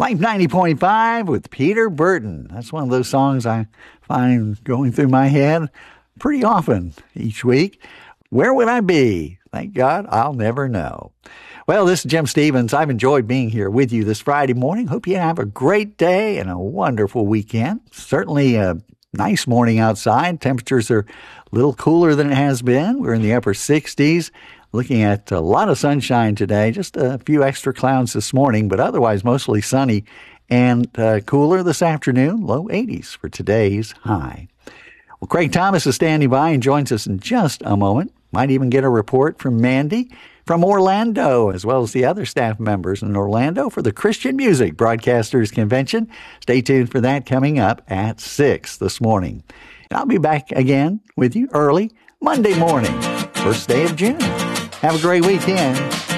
Life 90.5 with Peter Burton. That's one of those songs I find going through my head pretty often each week. Where would I be? Thank God I'll never know. Well, this is Jim Stevens. I've enjoyed being here with you this Friday morning. Hope you have a great day and a wonderful weekend. Certainly a nice morning outside. Temperatures are a little cooler than it has been. We're in the upper 60s. Looking at a lot of sunshine today, just a few extra clouds this morning, but otherwise mostly sunny and cooler this afternoon, low 80s for today's high. Well, Craig Thomas is standing by and joins us in just a moment. Might even get a report from Mandy from Orlando, as well as the other staff members in Orlando for the Christian Music Broadcasters Convention. Stay tuned for that coming up at 6 this morning. And I'll be back again with you early Monday morning, first day of June. Have a great weekend.